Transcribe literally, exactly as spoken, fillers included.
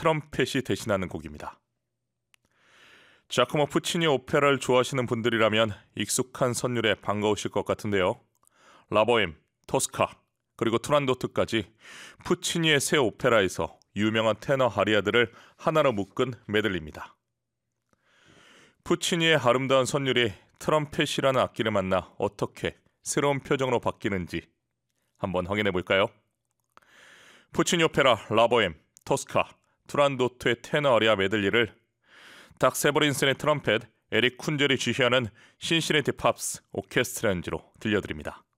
트럼펫이 대신하는 곡입니다. 자코모 푸치니 오페라를 좋아하시는 분들이라면 익숙한 선율에 반가우실 것 같은데요. 라보엠, 토스카, 그리고 투란도트까지 푸치니의 새 오페라에서 유명한 테너 아리아들을 하나로 묶은 메들리입니다. 푸치니의 아름다운 선율이 트럼펫이라는 악기를 만나 어떻게 새로운 표정으로 바뀌는지 한번 확인해 볼까요? 푸치니 오페라 라보엠, 토스카, 투란도트의 테너 아리아 메들리를 닥 세버린슨의 트럼펫, 에릭 쿤젤이 지휘하는 신시내티 팝스 오케스트라 연주로 들려드립니다.